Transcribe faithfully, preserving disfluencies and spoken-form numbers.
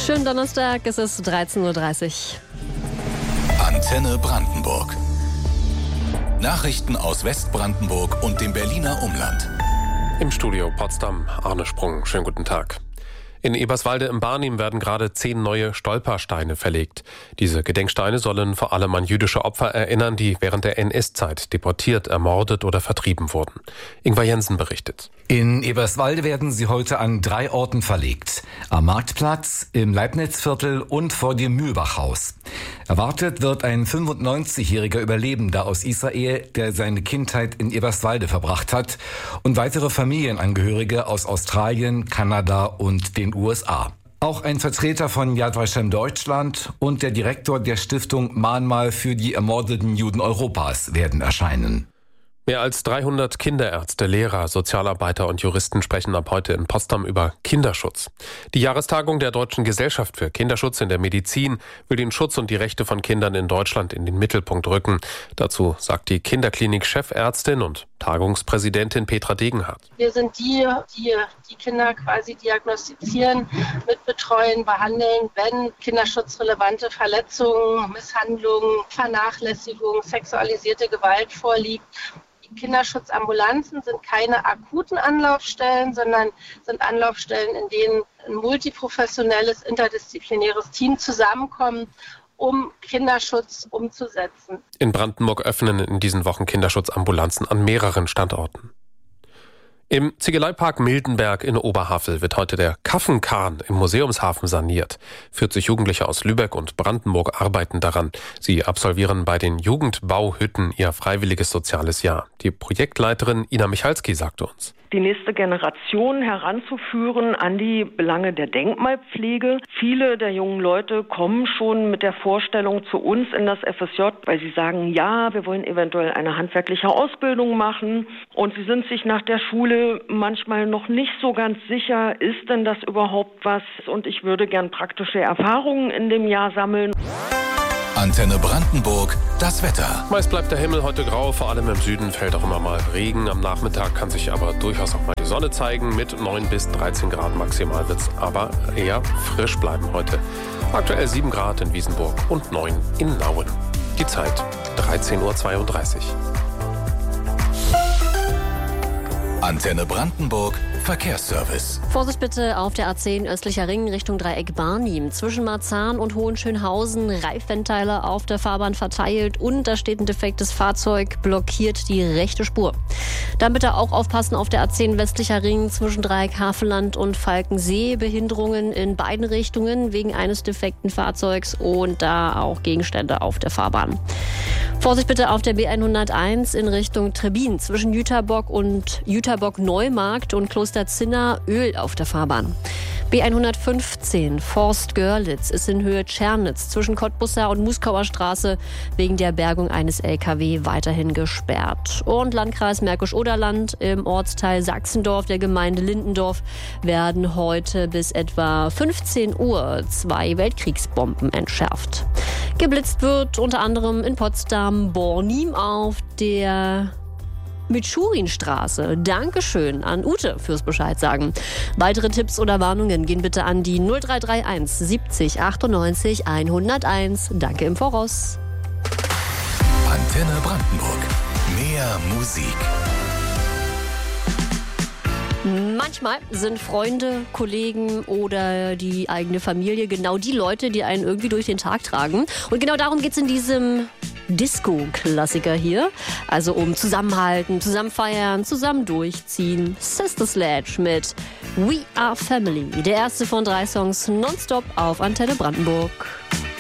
Schönen Donnerstag, es ist dreizehn Uhr dreißig. Antenne Brandenburg. Nachrichten aus Westbrandenburg und dem Berliner Umland. Im Studio Potsdam, Arne Sprung. Schönen guten Tag. In Eberswalde im Barnim werden gerade zehn neue Stolpersteine verlegt. Diese Gedenksteine sollen vor allem an jüdische Opfer erinnern, die während der N S-Zeit deportiert, ermordet oder vertrieben wurden. Ingvar Jensen berichtet. In Eberswalde werden sie heute an drei Orten verlegt. Am Marktplatz, im Leibnizviertel und vor dem Mühlbachhaus. Erwartet wird ein fünfundneunzigjähriger Überlebender aus Israel, der seine Kindheit in Eberswalde verbracht hat, und weitere Familienangehörige aus Australien, Kanada und den U S A. Auch ein Vertreter von Yad Vashem Deutschland und der Direktor der Stiftung Mahnmal für die ermordeten Juden Europas werden erscheinen. Mehr als dreihundert Kinderärzte, Lehrer, Sozialarbeiter und Juristen sprechen ab heute in Potsdam über Kinderschutz. Die Jahrestagung der Deutschen Gesellschaft für Kinderschutz in der Medizin will den Schutz und die Rechte von Kindern in Deutschland in den Mittelpunkt rücken. Dazu sagt die Kinderklinik-Chefärztin und Tagungspräsidentin Petra Degenhardt. Wir sind die, die die Kinder quasi diagnostizieren, mitbetreuen, behandeln, wenn kinderschutzrelevante Verletzungen, Misshandlungen, Vernachlässigung, sexualisierte Gewalt vorliegt. Kinderschutzambulanzen sind keine akuten Anlaufstellen, sondern sind Anlaufstellen, in denen ein multiprofessionelles, interdisziplinäres Team zusammenkommt, um Kinderschutz umzusetzen. In Brandenburg öffnen in diesen Wochen Kinderschutzambulanzen an mehreren Standorten. Im Ziegeleipark Mildenberg in Oberhavel wird heute der Kaffenkahn im Museumshafen saniert. vierzig Jugendliche aus Lübeck und Brandenburg arbeiten daran. Sie absolvieren bei den Jugendbauhütten ihr freiwilliges soziales Jahr. Die Projektleiterin Ina Michalski sagte uns: Die nächste Generation heranzuführen an die Belange der Denkmalpflege. Viele der jungen Leute kommen schon mit der Vorstellung zu uns in das F S J, weil sie sagen, ja, wir wollen eventuell eine handwerkliche Ausbildung machen. Und sie sind sich nach der Schule manchmal noch nicht so ganz sicher, ist denn das überhaupt was? Und ich würde gern praktische Erfahrungen in dem Jahr sammeln. Antenne Brandenburg, das Wetter. Meist bleibt der Himmel heute grau, vor allem im Süden fällt auch immer mal Regen. Am Nachmittag kann sich aber durchaus auch mal die Sonne zeigen. Mit neun bis dreizehn Grad maximal wird es aber eher frisch bleiben heute. Aktuell sieben Grad in Wiesenburg und neun in Nauen. Die Zeit dreizehn Uhr zweiunddreißig. Antenne Brandenburg, Verkehrsservice. Vorsicht bitte auf der A zehn östlicher Ring Richtung Dreieck Barnim. Zwischen Marzahn und Hohenschönhausen Reifenteile auf der Fahrbahn verteilt und da steht ein defektes Fahrzeug, blockiert die rechte Spur. Dann bitte auch aufpassen auf der A zehn westlicher Ring zwischen Dreieck Havelland und Falkensee. Behinderungen in beiden Richtungen wegen eines defekten Fahrzeugs und da auch Gegenstände auf der Fahrbahn. Vorsicht bitte auf der B hunderteins in Richtung Trebin zwischen Jüterbock und Jüterbock-Neumarkt und Klosterzinna Öl auf der Fahrbahn. B hundertfünfzehn Forst-Görlitz ist in Höhe Tschernitz zwischen Cottbusser und Muskauer Straße wegen der Bergung eines L K W weiterhin gesperrt. Und Landkreis Märkisch-Oderland im Ortsteil Sachsendorf der Gemeinde Lindendorf werden heute bis etwa fünfzehn Uhr zwei Weltkriegsbomben entschärft. Geblitzt wird unter anderem in Potsdam Bornim auf der Mitschurinstraße. Dankeschön an Ute fürs Bescheid sagen. Weitere Tipps oder Warnungen gehen bitte an die null drei drei eins siebzig achtundneunzig hunderteins. Danke im Voraus. Antenne Brandenburg. Mehr Musik. Manchmal sind Freunde, Kollegen oder die eigene Familie genau die Leute, die einen irgendwie durch den Tag tragen. Und genau darum geht es in diesem Disco-Klassiker hier. Also um Zusammenhalten, zusammen feiern, zusammen durchziehen. Sister Sledge mit We Are Family. Der erste von drei Songs nonstop auf Antenne Brandenburg.